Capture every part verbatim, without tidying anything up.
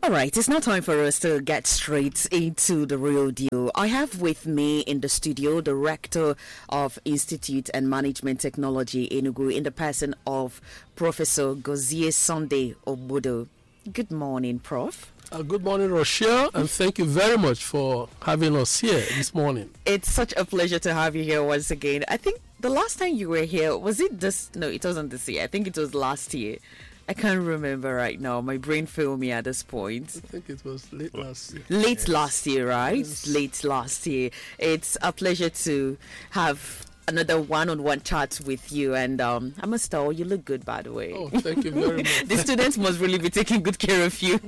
All right, it's now time for us to get straight into the real deal. I have with me in the studio the Rector of Institute and Management Technology Enugu in the person of Professor Gozie Sunday Obodo. Good morning, Prof Uh, good morning, Rochelle, and thank you very much for having us here this morning. It's such a pleasure to have you here once again. I think the last time you were here, was it this? No, it wasn't this year. I think it was last year. I can't remember right now. My brain failed me at this point. I think it was late last year. Late yes. last year, right? Yes. Late last year. It's a pleasure to have another one-on-one chat with you, and um, I must tell you, look good, by the way. Oh, thank you very much. The students must really be taking good care of you.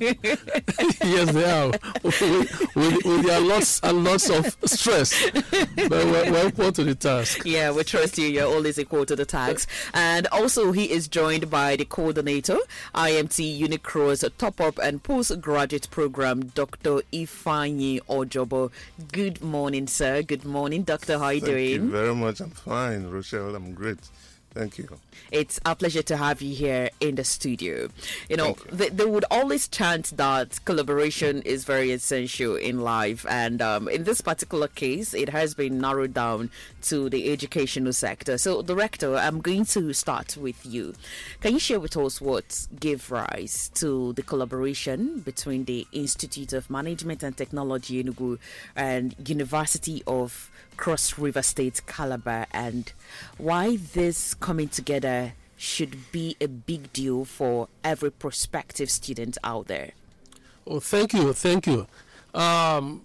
Yes, they are. with, with, with their lots and lots of stress, but we're, we're equal to the task. Yeah, we trust you. You're always equal to the task. And also, he is joined by the coordinator, I M T Unicross Top-Up and Postgraduate Program, Doctor Ifeanyi Ojobo. Good morning, sir. Good morning, Doctor. How are you Thank doing? Thank you very much. I'm fine, Rochelle. I'm great. Thank you. It's a pleasure to have you here in the studio. You know, you. they, they would always chant that collaboration is very essential in life. And um, in this particular case, it has been narrowed down to the educational sector. So, Director, I'm going to start with you. Can you share with us what gave rise to the collaboration between the Institute of Management and Technology Enugu and University of Cross River State, Calabar, and why this coming together should be a big deal for every prospective student out there? Oh, thank you, thank you. Um,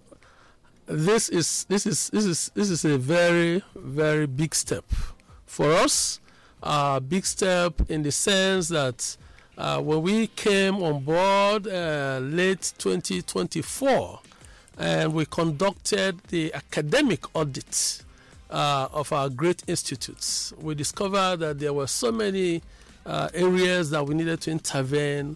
this is this is this is this is a very very big step for us. A uh, big step in the sense that uh, when we came on board uh, late twenty twenty-four. And we conducted the academic audit uh, of our great institutes. We discovered that there were so many uh, areas that we needed to intervene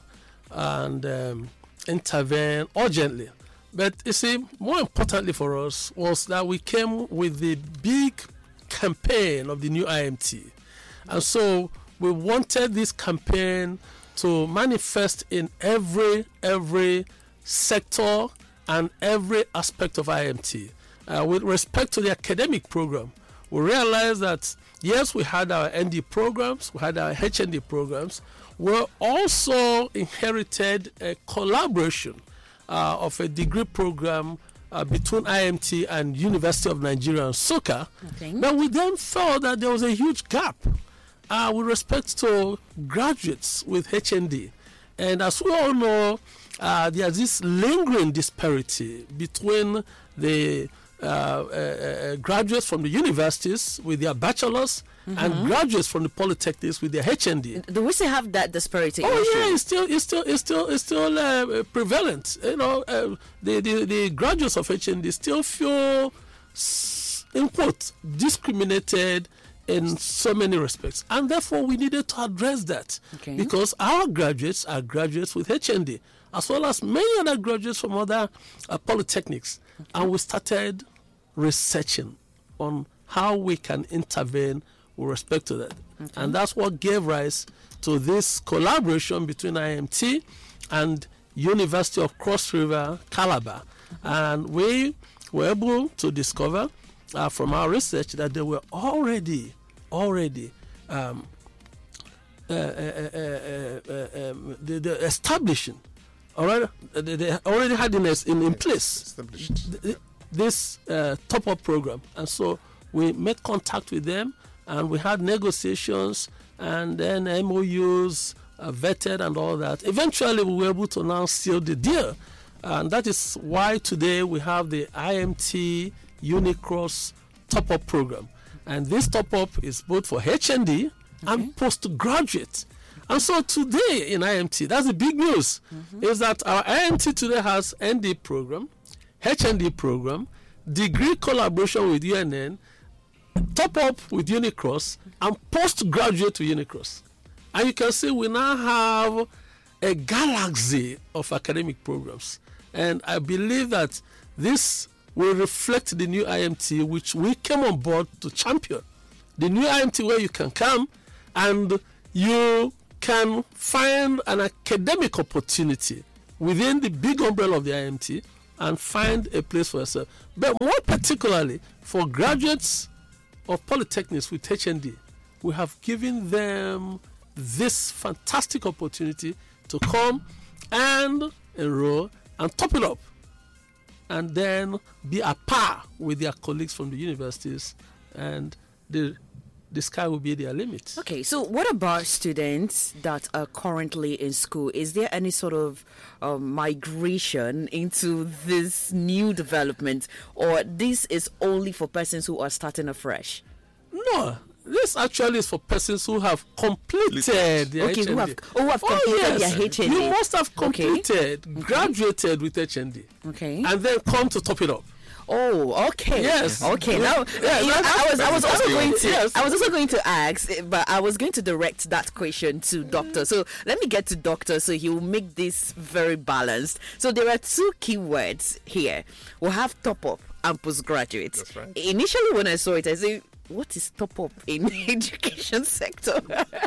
and um, intervene urgently. But you see, more importantly for us was that we came with the big campaign of the new I M T. And so we wanted this campaign to manifest in every, every sector and every aspect of I M T. Uh, with respect to the academic program, we realized that, yes, we had our N D programs, we had our H N D programs, we also inherited a collaboration uh, of a degree program uh, between I M T and University of Nigeria and Nsukka. Okay. But we then felt that there was a huge gap uh, with respect to graduates with H N D. And as we all know, Uh, there's this lingering disparity between the uh, uh, uh, graduates from the universities with their bachelors mm-hmm. and graduates from the polytechnics with their H N D. Do we still have that disparity? Oh issue? yeah, it's still it's still it's still it's still uh, prevalent. You know, uh, the, the the graduates of H N D still feel, in quote, discriminated in so many respects, and therefore we needed to address that okay. because our graduates are graduates with H N D, as well as many other graduates from other uh, polytechnics. Okay. And we started researching on how we can intervene with respect to that. Okay. And that's what gave rise to this collaboration between I M T and University of Cross River, Calabar. Mm-hmm. And we were able to discover uh, from our research that they were already, already um, uh, uh, uh, uh, uh, um, they, they establishing All right, they already had in, in, in place th- this uh, top-up program. And so we made contact with them and we had negotiations and then M O Us uh, vetted and all that. Eventually, we were able to now seal the deal. And that is why today we have the I M T Unicross top-up program. And this top-up is both for H N D okay. and postgraduate. And so today in I M T, that's the big news, mm-hmm. is that our I M T today has N D program, H N D program, degree collaboration with U N N, top up with Unicross, and postgraduate with Unicross. And you can see we now have a galaxy of academic programs. And I believe that this will reflect the new I M T, which we came on board to champion. The new I M T where you can come and you can find an academic opportunity within the big umbrella of the I M T and find a place for yourself. But more particularly for graduates of polytechnics with H N D, we have given them this fantastic opportunity to come and enroll and top it up, and then be at par with their colleagues from the universities, and the the sky will be their limit. Okay, so what about students that are currently in school? Is there any sort of um, migration into this new development, or this is only for persons who are starting afresh? No, this actually is for persons who have completed their okay, H N D. who have, who have completed oh, yes. their H N D. You must have completed, okay. graduated with H N D, okay, and then come to top it up. Oh, okay. Yes. Okay. Now, yes, you know, I was, I was also going to, yes. I was also going to ask, but I was going to direct that question to Doctor. So let me get to Doctor, so he will make this very balanced. So there are two keywords here. We'll have top up and postgraduate. That's right. Initially, when I saw it, I said, what is top up in education sector?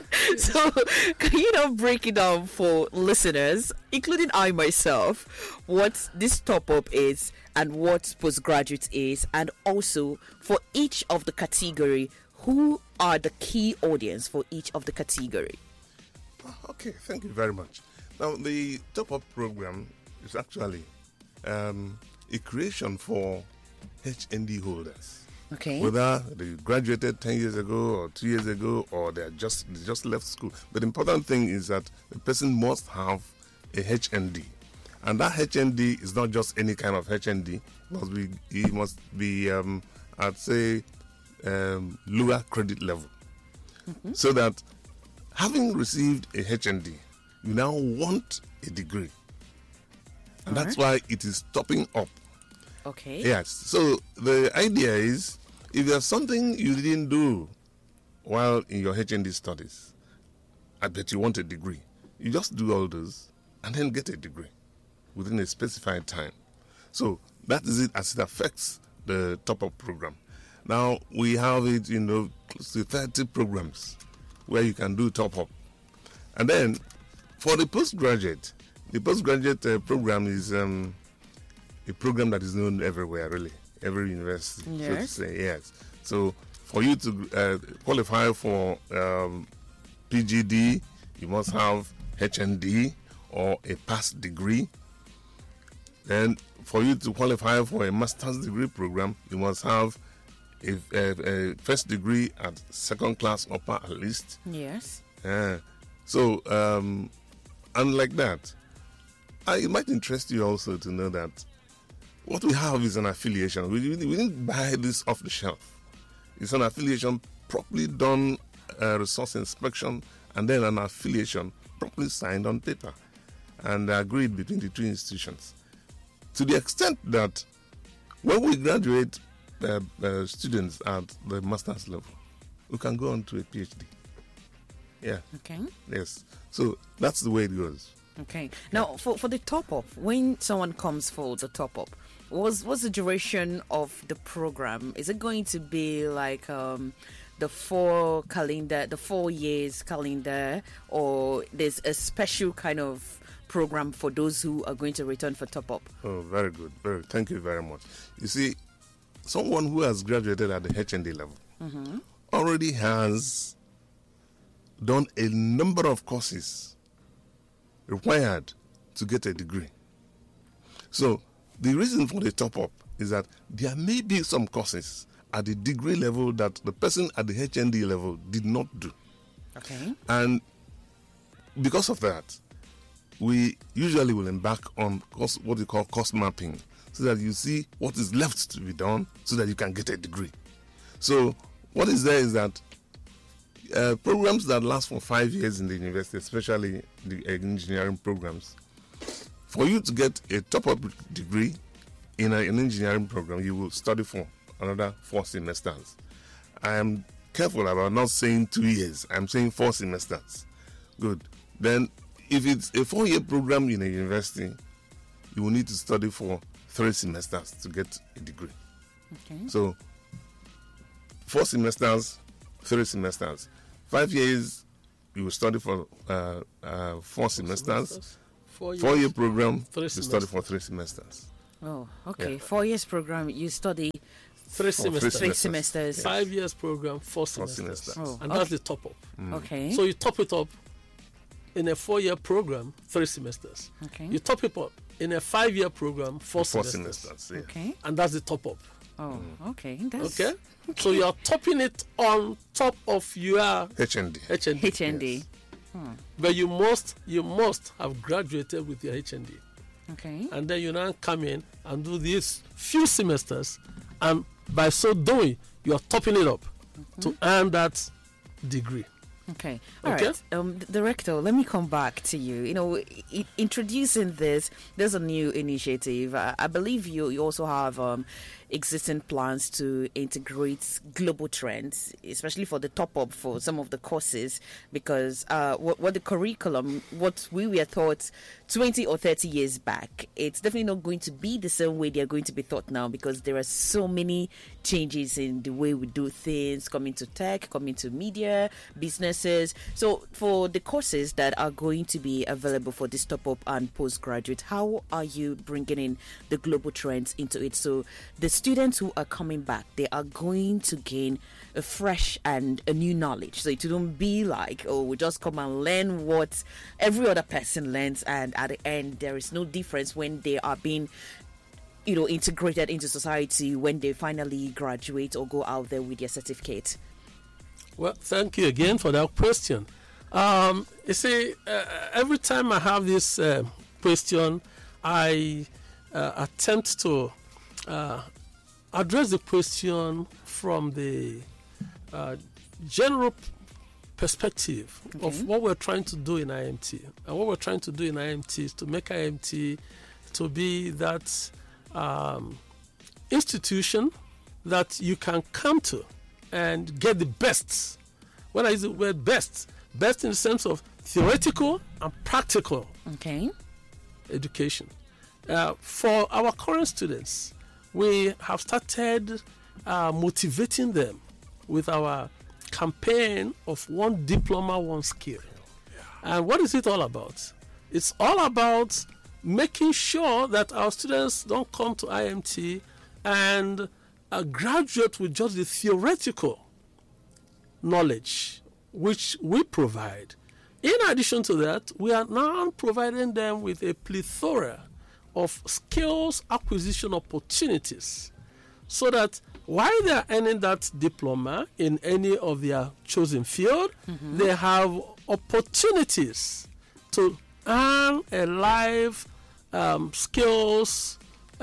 So can you now break it down for listeners, including I myself, what this top up is and what postgraduate is, and also for each of the category, who are the key audience for each of the category? Okay, thank you very much. Now, the top up program is actually um, a creation for H N D holders. Okay. Whether they graduated ten years ago or two years ago, or they are just they just left school. But the important thing is that the person must have a H N D, and that H N D is not just any kind of H N D. It must be it must be um, I'd say um, lower credit level, mm-hmm. so that having received a H N D, you now want a degree, and All that's right. why it is topping up. Okay. Yes. So the idea is, if there's something you didn't do while in your H N D studies, I bet you want a degree, you just do all those and then get a degree within a specified time. So that is it as it affects the top-up program. Now we have it, you know, close to thirty programs where you can do top-up. And then for the postgraduate, the postgraduate uh, program is um, a program that is known everywhere, really, every university, yes. so to say, yes. So for you to uh, qualify for um, P G D, you must have H N D or a past degree. Then for you to qualify for a master's degree program, you must have a, a, a first degree at second class upper at least. Yes. Uh, so, um, and like that, uh, it might interest you also to know that what we have is an affiliation. We, we didn't buy this off the shelf. It's an affiliation properly done, uh, resource inspection, and then an affiliation properly signed on paper and agreed between the two institutions. To the extent that when we graduate uh, uh, students at the master's level, we can go on to a PhD. Yeah. Okay. Yes. So that's the way it goes. Okay. Now, for, for the top-up, when someone comes for the top-up, what's, what's the duration of the program? Is it going to be like um, the four calendar, the four years calendar, or there's a special kind of program for those who are going to return for top-up? Oh, very good. Very. Thank you very much. You see, someone who has graduated at the H N D level mm-hmm. already has done a number of courses required to get a degree. So the reason for the top-up is that there may be some courses at the degree level that the person at the H N D level did not do. Okay. And because of that, we usually will embark on course, what we call course mapping, so that you see what is left to be done so that you can get a degree. So what is there is that uh, programs that last for five years in the university, especially the engineering programs, for you to get a top-up degree in a, an engineering program, you will study for another four semesters. I am careful about not saying two years. I'm saying four semesters. Good. Then if it's a four-year program in a university, you will need to study for three semesters to get a degree. Okay. So, four semesters, three semesters. Five years, you will study for uh, uh, four semesters. semesters. Four years. Four-year program, Three you semesters. study for three semesters. Oh, okay. Yeah. Four years program, you study Three For three semesters. three semesters. semesters. Five years program, four Four semesters. semesters. Oh, And okay. that's the top up. Okay. So you top it up in a four-year program, three semesters. okay. You top it up in a five-year program, four, Four semesters. semesters. Yeah. Okay. And that's the top up. Oh, okay. That's Okay? So you are topping it on top of your H N D. H N D. H N D. Yes. But you must you must have graduated with your H N D. Okay. And then you now come in and do these few semesters, and by so doing, you are topping it up to earn that degree. Okay. All Okay. right. Um, d- Director, let me come back to you. You know, I- introducing this, there's a new initiative. I, I believe you, you also have um, existing plans to integrate global trends, especially for the top up for some of the courses, because uh, what, what the curriculum, what we were taught twenty or thirty years back, it's definitely not going to be the same way they're going to be taught now, because there are so many changes in the way we do things, coming to tech, coming to media, businesses. So for the courses that are going to be available for this top up and postgraduate, how are you bringing in the global trends into it? So the students who are coming back, they are going to gain a fresh and a new knowledge. So it wouldn't be like, oh, we just come and learn what every other person learns, and at the end there is no difference when they are being, you know, integrated into society when they finally graduate or go out there with their certificate. Well, thank you again for that question. Um, you see, uh, every time I have this uh, question, I uh, attempt to uh, address the question from the uh, general p- perspective Okay. of what we're trying to do in I M T. And what we're trying to do in I M T is to make I M T to be that um, institution that you can come to and get the best. When I use the word best, best in the sense of theoretical and practical Okay. education. Uh, for our current students, we have started uh, motivating them with our campaign of one diploma, one skill. And what is it all about? It's all about making sure that our students don't come to I M T and uh, graduate with just the theoretical knowledge which we provide. In addition to that, we are now providing them with a plethora of skills acquisition opportunities, so that while they are earning that diploma in any of their chosen field, mm-hmm. they have opportunities to earn a life um, skills uh,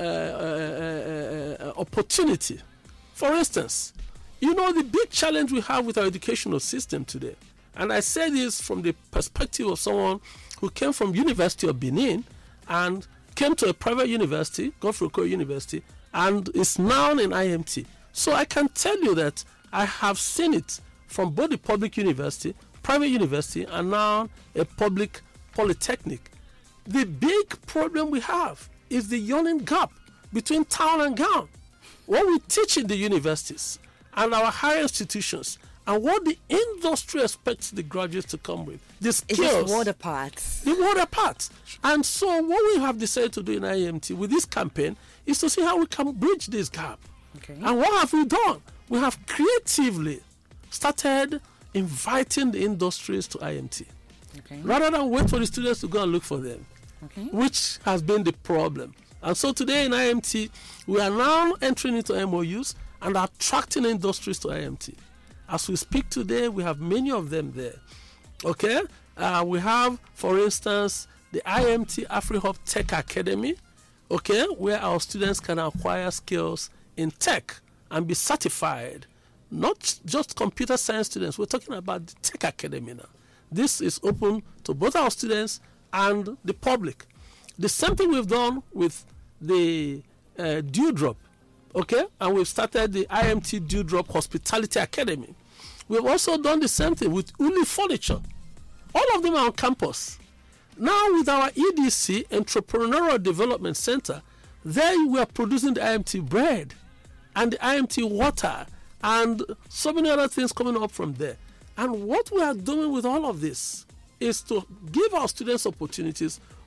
uh, uh, opportunity. For instance, you know the big challenge we have with our educational system today, and I say this from the perspective of someone who came from University of Benin and came to a private university, Godfrey Okoye University, and is now in I M T. So I can tell you that I have seen it from both the public university, private university, and now a public polytechnic. The big problem we have is the yawning gap between town and gown. What we teach in the universities and our higher institutions, and what the industry expects the graduates to come with. The skills. It's just water parts. The water parts. And so what we have decided to do in I M T with this campaign is to see how we can bridge this gap. Okay. And what have we done? We have creatively started inviting the industries to I M T. Okay. Rather than wait for the students to go and look for them, Okay. which has been the problem. And so today in I M T, we are now entering into M O Us and attracting industries to I M T. As we speak today, we have many of them there. Okay? Uh, we have, for instance, the I M T AfriHub Tech Academy, okay, where our students can acquire skills in tech and be certified. Not just computer science students, we're talking about the Tech Academy now. This is open to both our students and the public. The same thing we've done with the uh, Dewdrop, okay, and we've started the I M T Dewdrop Hospitality Academy. We've also done the same thing with Uli Furniture. All of them are on campus. Now with our E D C, Entrepreneurial Development Center, there we are producing the I M T bread and the I M T water and so many other things coming up from there. And what we are doing with all of this is to give our students opportunities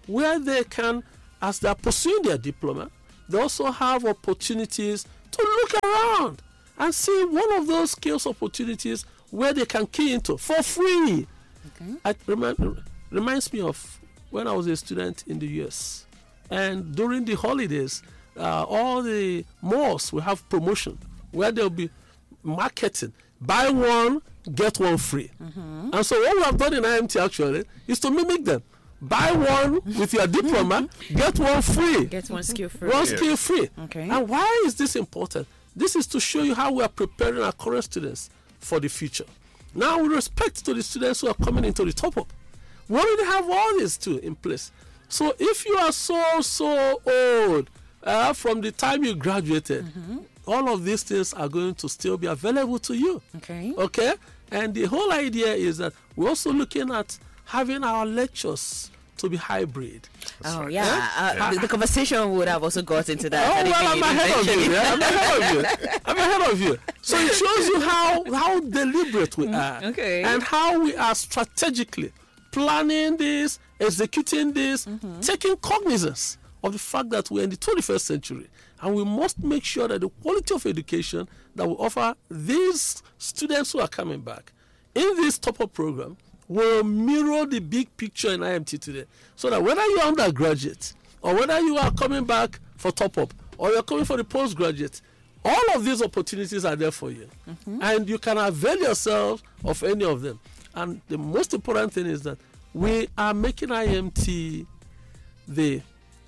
where they can, as they are pursuing their diploma, they also have opportunities to look around and see one of those skills opportunities where they can key into for free. Okay. It remind, reminds me of when I was a student in the U S, and during the holidays, uh, all the malls will have promotion where they'll be marketing, buy one, get one free. Mm-hmm. And so what we have done in I M T actually is to mimic them. Buy one with your diploma, get one free. Get one skill free. One Yeah. skill free. Okay. And why is this important? This is to show you how we are preparing our current students for the future. Now, with respect to the students who are coming into the top up, we already have all these two in place. So if you are so, so old uh, from the time you graduated, mm-hmm. all of these things are going to still be available to you. Okay. Okay? And the whole idea is that we're also looking at having our lectures to be hybrid. Oh, yeah. Uh, the, the conversation would have also got into that. Oh, well, I'm Anything ahead of you. eventually. Yeah? I'm ahead of you. I'm ahead of you. So it shows you how, how deliberate we are. Okay. And how we are strategically planning this, executing this, mm-hmm. taking cognizance of the fact that we're in the twenty-first century. And we must make sure that the quality of education that we offer these students who are coming back in this top-up program will mirror the big picture in I M T today. So that whether you're undergraduate or whether you are coming back for top-up or you're coming for the postgraduate, all of these opportunities are there for you. Mm-hmm. And you can avail yourself of any of them. And the most important thing is that we are making I M T the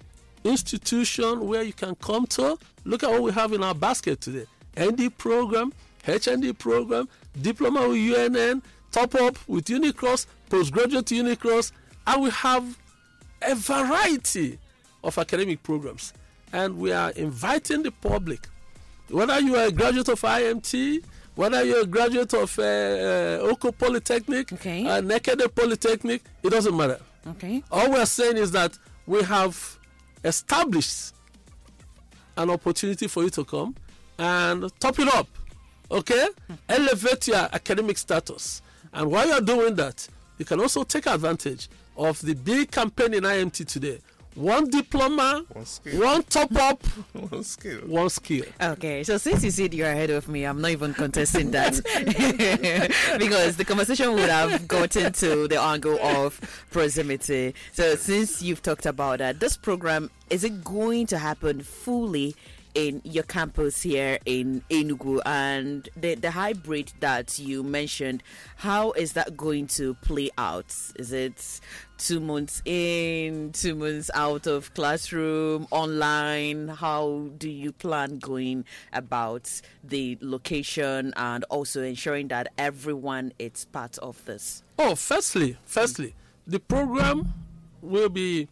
institution where you can come to. Look at what we have in our basket today. N D program, H N D program, diploma with U N N, top up with Unicross, postgraduate Unicross, and we have a variety of academic programs. And we are inviting the public, whether you are a graduate of I M T, whether you're a graduate of uh, uh, Oko Polytechnic, okay. uh, Nekede Polytechnic, it doesn't matter. Okay. All we're saying is that we have established an opportunity for you to come and top it up, okay? Mm-hmm. Elevate your academic status. And while you're doing that, you can also take advantage of the big campaign in I M T today. One diploma, one, skill. one top up, one skill. One skill. Okay, so since you said you're ahead of me, I'm not even contesting that because the conversation would have gotten to the angle of proximity. So since you've talked about that, this program, is it going to happen fully in your campus here in Enugu? And the, the hybrid that you mentioned, how is that going to play out? Is it two months in, two months out of classroom, online? How do you plan going about the location and also ensuring that everyone is part of this? Oh, firstly, firstly, the program will be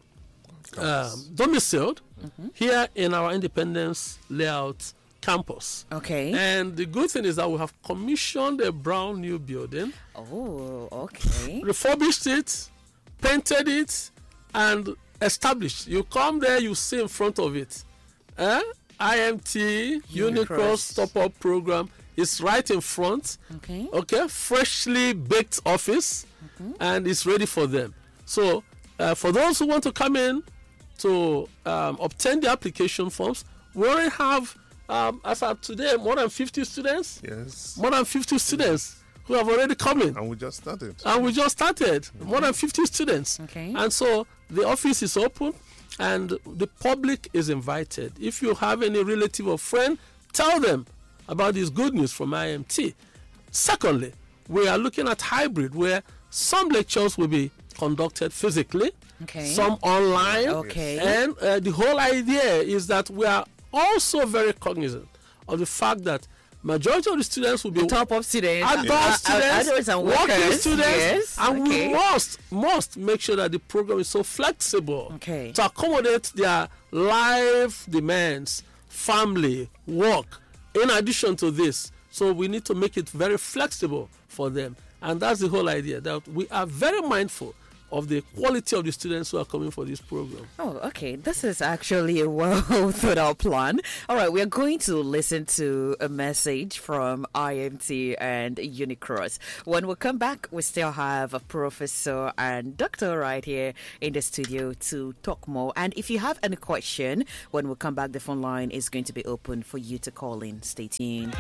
um, domiciled mm-hmm. here in our Independence Layout campus. Okay. And the good thing is that we have commissioned a brand new building. Oh, okay. Refurbished it, painted it, and established. You come there, you see in front of it. Eh? I M T Unicross top-up program is right in front. Okay. Okay. Freshly baked office, mm-hmm. and it's ready for them. So, uh, for those who want to come in to um, obtain the application forms, we already have, um, as of today, more than fifty students. Yes. More than fifty students who have already come in. And we just started. And we just started. Mm-hmm. More than fifty students. Okay. And so the office is open and the public is invited. If you have any relative or friend, tell them about this good news from I M T. Secondly, we are looking at hybrid where some lectures will be conducted physically, okay. some online. Okay. And uh, the whole idea is that we are also very cognizant of the fact that majority of the students will be top-up students, adult uh, students, adults and working workers. students, Yes. and okay. we must must make sure that the program is so flexible okay. to accommodate their life demands, family, work. In addition to this, so we need to make it very flexible for them, and that's the whole idea. That we are very mindful of the quality of the students who are coming for this program. Oh, okay. This is actually a well thought out plan. All right, we are going to listen to a message from I M T and Unicross. When we come back, we still have a professor and doctor right here in the studio to talk more. And if you have any question, when we come back, the phone line is going to be open for you to call in. Stay tuned.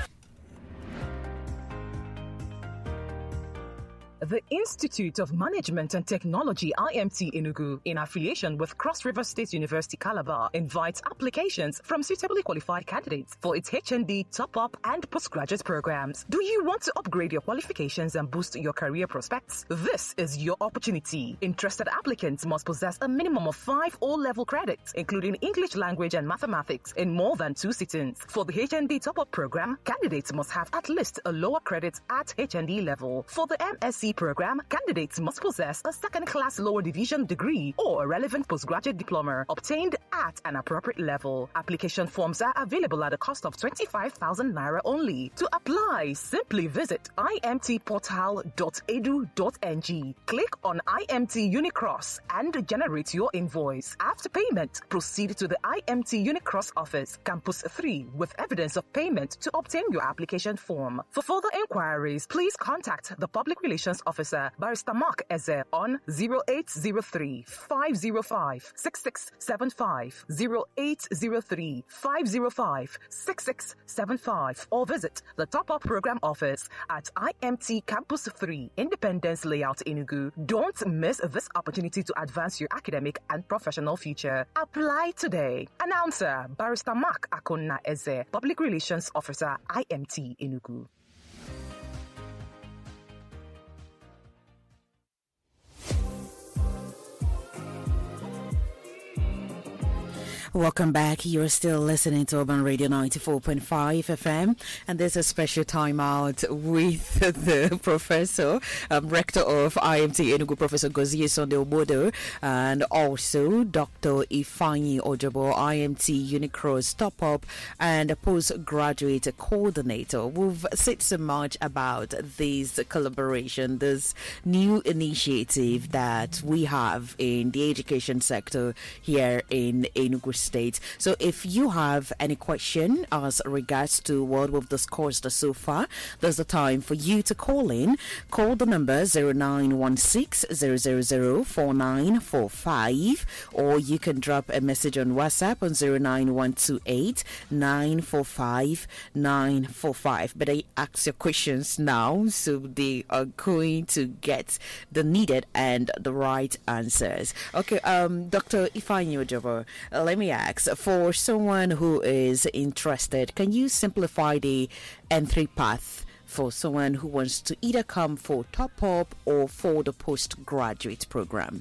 The Institute of Management and Technology I M T Enugu, in affiliation with Cross River State University Calabar, invites applications from suitably qualified candidates for its H N D, top-up and postgraduate programs. Do you want to upgrade your qualifications and boost your career prospects? This is your opportunity. Interested applicants must possess a minimum of five O-level credits, including English language and mathematics, in more than two sittings. For the H N D top-up program, candidates must have at least a lower credit at H N D level. For the M S C program, candidates must possess a second-class lower division degree or a relevant postgraduate diploma obtained at an appropriate level. Application forms are available at a cost of twenty-five thousand naira only. To apply, simply visit i m t portal dot e d u dot n g. Click on I M T Unicross and generate your invoice. After payment, proceed to the I M T Unicross office, Campus three, with evidence of payment to obtain your application form. For further inquiries, please contact the Public Relations Officer, Barrister Mark Eze, on zero eight zero three, five zero five, six six seven five, zero eight zero three, five zero five, six six seven five, or visit the Top-Up Program Office at I M T Campus three, Independence Layout, Enugu. Don't miss this opportunity to advance your academic and professional future. Apply today. Announcer, Barrister Mark Akonna Eze, Public Relations Officer, I M T Enugu. Welcome back. You're still listening to Urban Radio ninety-four point five F M, and there's a special time out with the professor, um, rector of I M T Enugu, Professor Gozie Sunday Obodo, and also Doctor Ifeanyi Ojobo, I M T Unicross top-up and postgraduate coordinator. We've said so much about this collaboration, this new initiative that we have in the education sector here in Enugu State. So if you have any question as regards to what we've discussed so far, there's the time for you to call in. Call the number zero nine one six, zero zero zero, four nine four five, or you can drop a message on WhatsApp on zero nine one two eight, nine four five, nine four five. But I ask your questions now, so they are going to get the needed and the right answers. Okay, um, Doctor Ifeanyi Ojobo, uh, let me ask, for someone who is interested, can you simplify the entry path for someone who wants to either come for top-up or for the postgraduate program?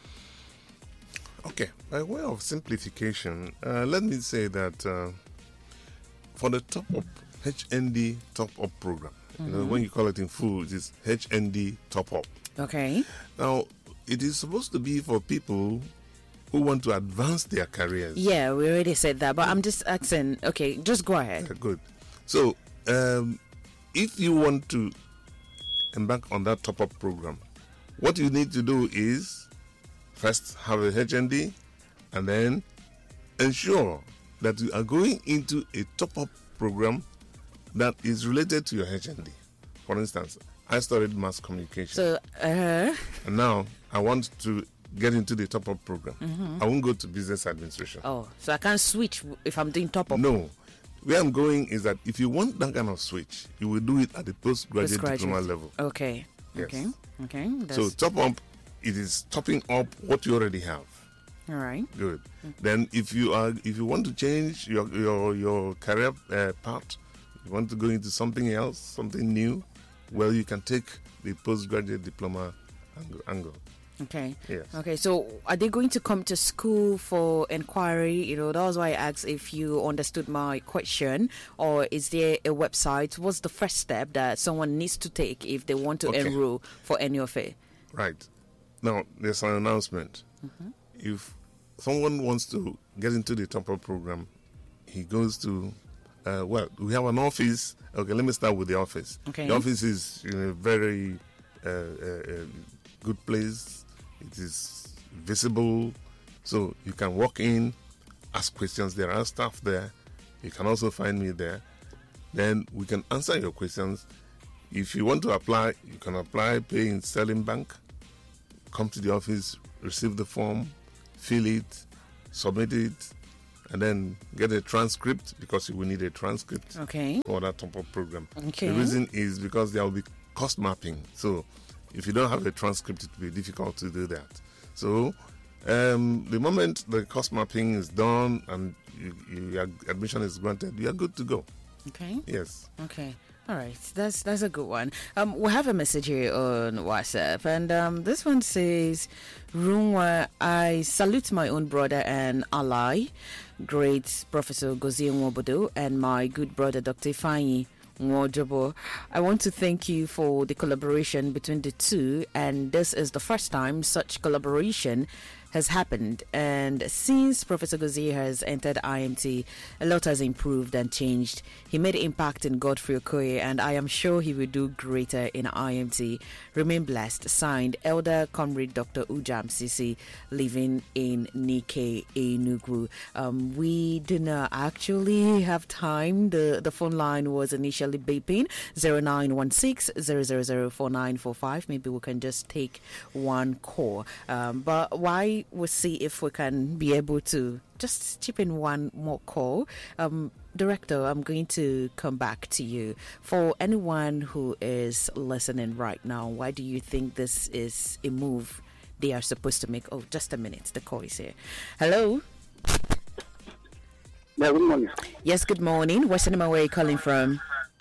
Okay, by way of simplification, uh, let me say that uh, for the top-up H N D top-up program, mm-hmm. you know, when you call it in full, it is H N D top-up. Okay. Now, it is supposed to be for people who want to advance their careers. Yeah, we already said that, but I'm just asking. Okay, just go ahead. Okay, good. So, um, if you want to embark on that top-up program, what you need to do is first have a H N D and then ensure that you are going into a top-up program that is related to your H N D. For instance, I studied mass communication. So, uh-huh. And now I want to get into the top-up program. Mm-hmm. I won't go to business administration. Oh, so I can't switch if I'm doing top-up? No. Where I'm going is that if you want that kind of switch, you will do it at the postgraduate, postgraduate. diploma level. Okay. Yes. Okay. Okay. That's... So top-up, it is topping up what you already have. All right. Good. Mm-hmm. Then if you are, if you want to change your your your career uh, path, you want to go into something else, something new, well, you can take the postgraduate diploma angle. angle. Okay. Yes. Okay. So, are they going to come to school for inquiry? You know, that was why I asked if you understood my question. Or is there a website? What's the first step that someone needs to take if they want to okay. enroll for any of it? Right. Now, there's an announcement. Mm-hmm. If someone wants to get into the top-up program, he goes to, uh, well, we have an office. Okay, let me start with the office. Okay. The office is in a very uh, uh, uh, good place. It is visible, so you can walk in, ask questions. There are staff there. You can also find me there. Then we can answer your questions. If you want to apply, you can apply, pay in Sterling Bank, come to the office, receive the form, fill it, submit it, and then get a transcript, because you will need a transcript Okay. for that top-up program. Okay. The reason is because there will be cost mapping. So if you don't have a transcript, it will be difficult to do that. So um, the moment the cost mapping is done and you, you, your admission is granted, you are good to go. Okay. Yes. Okay. All right. That's that's a good one. Um, we have a message here on WhatsApp, and um, this one says, "Runwa, I salute my own brother and ally, great Professor Gozie Nwobodo, and my good brother Doctor Ifeanyi Nwojobo. I want to thank you for the collaboration between the two, and this is the first time such collaboration has happened. And since Professor Gozie has entered I M T, a lot has improved and changed. He made impact in Godfrey Okoye, and I am sure he will do greater in I M T. Remain blessed." Signed, Elder Comrade Doctor Ujam Sisi, living in Nike, Enugu. Um, we did not actually have time. The the phone line was initially beeping, zero nine one six, zero zero zero, four nine four five. Maybe we can just take one call. Um, but why we'll see if we can be able to just chip in one more call. Um, Director, I'm going to come back to you. For anyone who is listening right now, why do you think this is a move they are supposed to make? Oh, just a minute. The call is here. Hello? Yeah, good morning. Yes, good morning. What's the name, where are you calling from?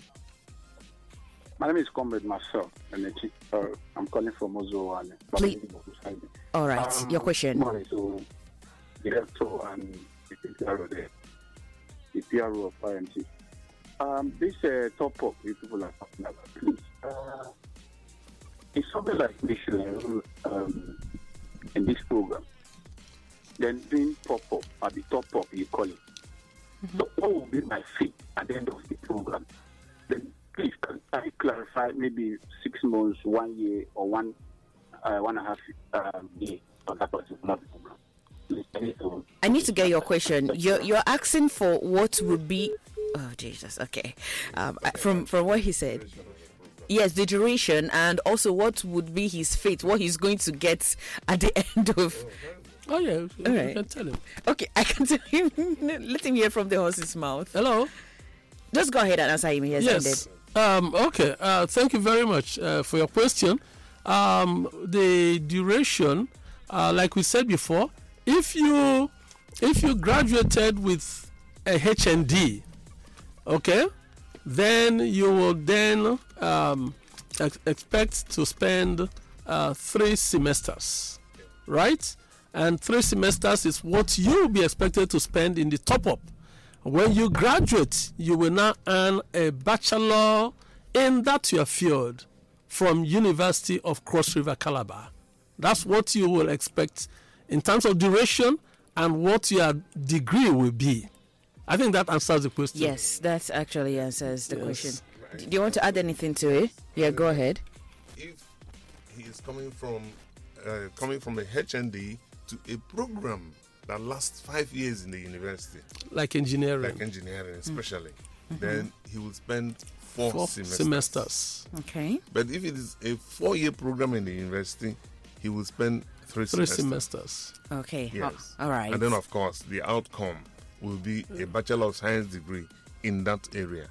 My name is Comrade Marcel Enechi. Uh, I'm calling from Ozowane. Please. All right. Um, Your question. Good morning. So, the director and the P R O there, the P R O of I M T. Um, this uh, top up you people are talking about, please. Uh, it's something like we should enroll um, in this program. Then doing pop up at the top up, you call it. Mm-hmm. So, what will be my fee at the end of the program? Then, please, can I clarify maybe six months, one year, or one, uh, one and a half um, year on that particular program? Please, I need to, I need to get your question. You're you're asking for what would be. Oh Jesus. Okay. Um, from from what he said. Yes, the duration, and also what would be his fate, what he's going to get at the end of. Oh yeah, you, All you right. can tell him. Okay, I can tell him. Let him hear from the horse's mouth. Hello. Just go ahead and answer him. He has Yes. ended. Um, okay. Uh, thank you very much uh, for your question. Um, the duration, uh, like we said before, if you if you graduated with a H N D, okay, then you will then um, ex- expect to spend uh, three semesters, right? And three semesters is what you will be expected to spend in the top-up. When you graduate, you will now earn a bachelor in that your field from University of Cross River Calabar. That's what you will expect in terms of duration and what your degree will be. I think that answers the question. Yes, that actually answers the Yes. question. Do you want to add anything to it? Yeah, go ahead. If he is coming from uh, coming from a H N D to a program that lasts five years in the university, Like engineering. like engineering especially, then he will spend four, Four semesters. semesters. Okay. But if it is a four-year program in the university, he will spend three, Three semesters. semesters. Okay. Yes. Oh, all right. And then, of course, the outcome will be a Bachelor of Science degree in that area.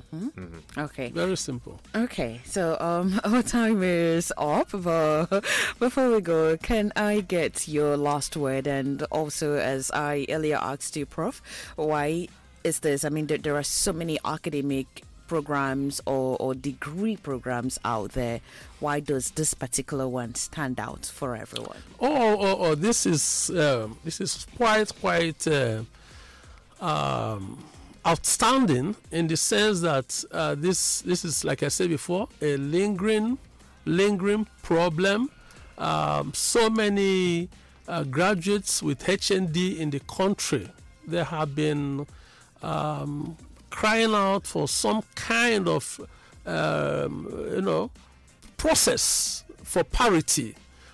Okay. Very simple. Okay, so um, our time is up, but before we go, can I get your last word? And also, as I earlier asked you, Prof, why is this? I mean, there, there are so many academic programs or, or degree programs out there. Why does this particular one stand out for everyone? Oh, oh, oh this is um, this is quite quite uh, um, outstanding in the sense that uh, this this is, like I said before, a lingering lingering problem. Um, so many uh, graduates with H N D in the country, they have been um, crying out for some kind of um, you know process for parity.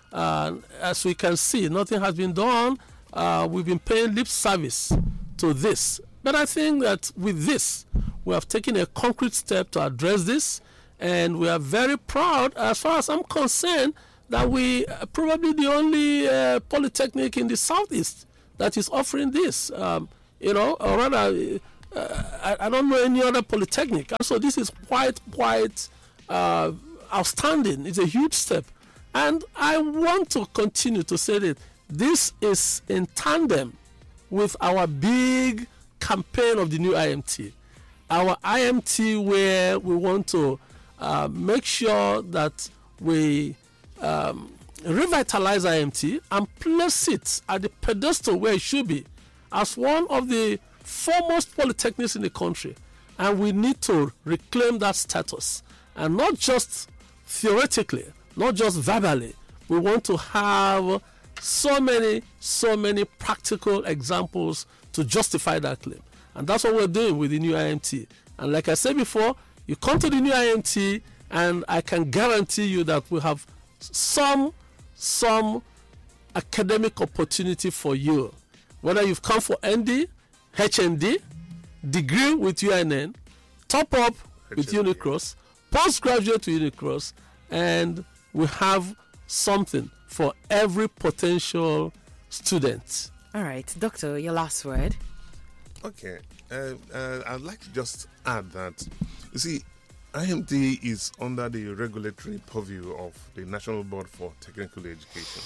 Uh, as we can see, nothing has been done. Uh, we've been paying lip service to this. But I think that with this, we have taken a concrete step to address this, and we are very proud, as far as I'm concerned, that we are probably the only uh, polytechnic in the southeast that is offering this. Um, you know, or rather, uh, I, I don't know any other polytechnic. So this is quite, quite uh, outstanding. It's a huge step. And I want to continue to say that this is in tandem with our big campaign of the new I M T. Our I M T, where we want to uh, make sure that we um, revitalize I M T and place it at the pedestal where it should be, as one of the foremost polytechnics in the country. And we need to reclaim that status, and not just theoretically, not just verbally. We want to have so many, so many practical examples to justify that claim. And that's what we're doing with the new I M T. And like I said before, you come to the new I M T, and I can guarantee you that we have some, some academic opportunity for you. Whether you've come for N D, H N D, degree with U N N, top up with Unicross, postgraduate with Unicross, and we have something for every potential student. All right, Doctor, your last word. Okay, uh, uh, I'd like to just add that, you see, I M T is under the regulatory purview of the National Board for Technical Education.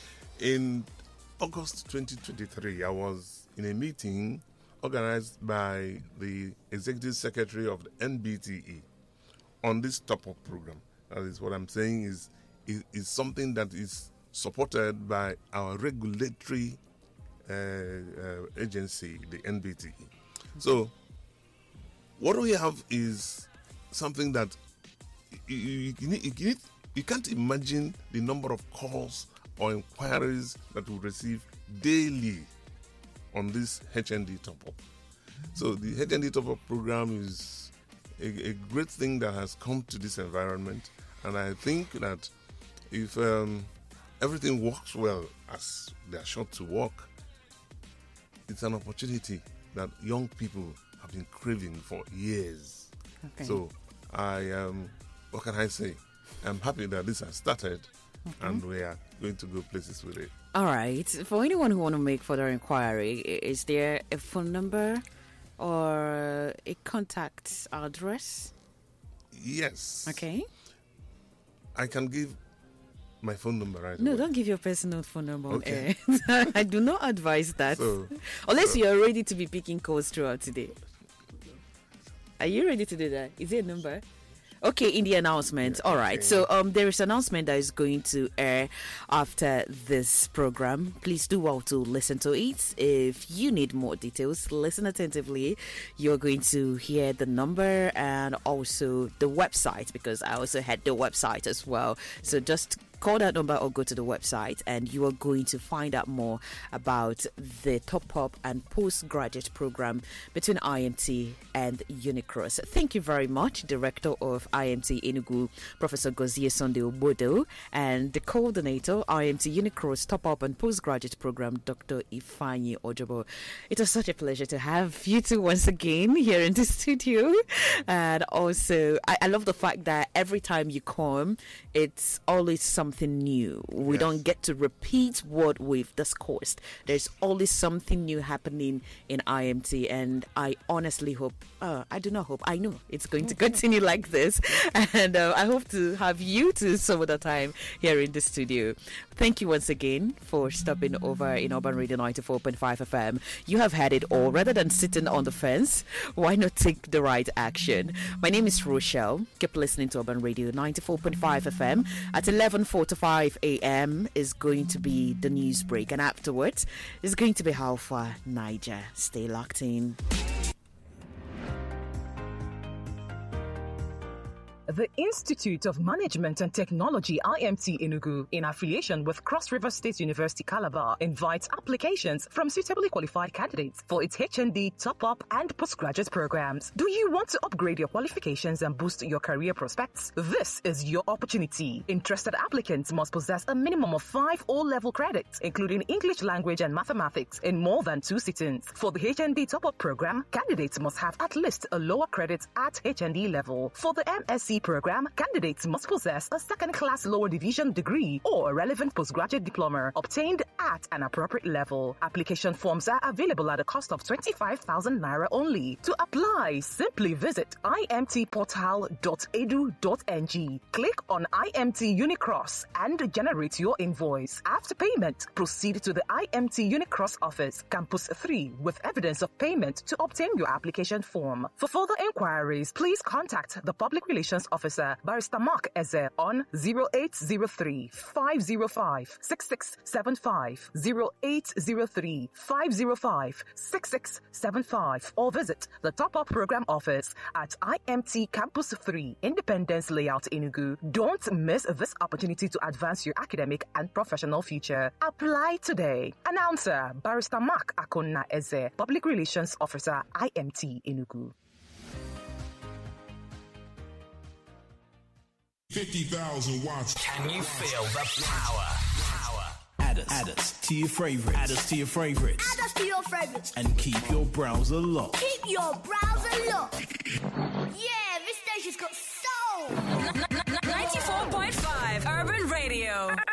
In August twenty twenty-three, I was in a meeting organized by the Executive Secretary of the N B T E on this top-up program. That is what I'm saying is, is, is something that is supported by our regulatory uh, uh, agency, the N B T E. So, what we have is something that you, you, you, need, you, need, you can't imagine the number of calls or inquiries that we receive daily on this H N D top-up. So the H N D top-up program is a, a great thing that has come to this environment, and I think that if um, everything works well as they are sure to work, it's an opportunity that young people have been craving for years. Okay. So I um, what can I say? I'm happy that this has started, mm-hmm. and we are going to go places with it. All right. For anyone who want to make further inquiry, is there a phone number or a contact address? Yes. Okay. I can give my phone number right No, away. don't give your personal phone number Okay. on air. I do not advise that. So, Unless so. you are ready to be picking calls throughout today. Are you ready to do that? Is it a number? Okay, in the announcement. Yeah, All right. okay. So um, there is an announcement that is going to air after this program. Please do well to listen to it. If you need more details, listen attentively. You're going to hear the number and also the website, because I also had the website as well. So just call that number or go to the website, and you are going to find out more about the top-up and postgraduate program between I M T and Unicross. Thank you very much, Director of I M T Enugu, Professor Gozie Sunday Obodo, and the coordinator, I M T Unicross top-up and postgraduate program, Doctor Ifeanyi Ojobo. It was such a pleasure to have you two once again here in the studio. And also, I, I love the fact that every time you come, it's always something new. We Yes. don't get to repeat what we've discussed. There's always something new happening in I M T, and I honestly hope, uh, I do not hope, I know it's going to continue like this, and uh, I hope to have you two some other time here in the studio. Thank you once again for stopping over in Urban Radio ninety-four point five F M. You have had it all. Rather than sitting on the fence, why not take the right action? My name is Rochelle. Keep listening to Urban Radio ninety-four point five F M. At eleven forty-five a.m. is going to be the news break, and afterwards is going to be How Far Niger. Stay locked in. The Institute of Management and Technology I M T Enugu, in affiliation with Cross River State University Calabar, invites applications from suitably qualified candidates for its H N D, top-up and postgraduate programs. Do you want to upgrade your qualifications and boost your career prospects? This is your opportunity. Interested applicants must possess a minimum of five O-level credits, including English language and mathematics, in more than two sittings. For the H N D top-up program, candidates must have at least a lower credit at H N D level. For the M S C program, candidates must possess a second-class lower division degree or a relevant postgraduate diploma obtained at an appropriate level. Application forms are available at a cost of twenty-five thousand naira only. To apply, simply visit i m t portal dot e d u dot n g. Click on I M T Unicross and generate your invoice. After payment, proceed to the I M T Unicross office, Campus three, with evidence of payment to obtain your application form. For further inquiries, please contact the Public Relations Officer, Barrister Mark Eze, on zero eight zero three, five zero five, six six seven five, zero eight zero three, five zero five, six six seven five, or visit the Top-Up Program Office at I M T Campus three, Independence Layout, Enugu. Don't miss this opportunity to advance your academic and professional future. Apply today. Announcer, Barrister Mark Akonna Eze, Public Relations Officer, I M T Enugu. fifty thousand watts. Can you feel the power? Power. Add us. Add us to your favorites. Add us to your favorites. Add us to your favorites. And keep your browser locked. Keep your browser locked. Yeah, this station's got soul. ninety-four point five Urban Radio.